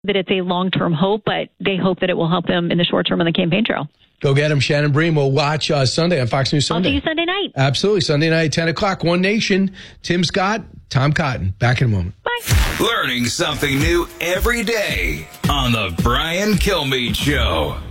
that it's a long-term hope, but they hope that it will help them in the short term on the campaign trail. Go get him, Shannon Bream. We'll watch Sunday on Fox News Sunday. I'll see you Sunday night. Absolutely. Sunday night, 10 o'clock. One Nation. Tim Scott, Tom Cotton. Back in a moment. Bye. Learning something new every day on The Brian Kilmeade Show.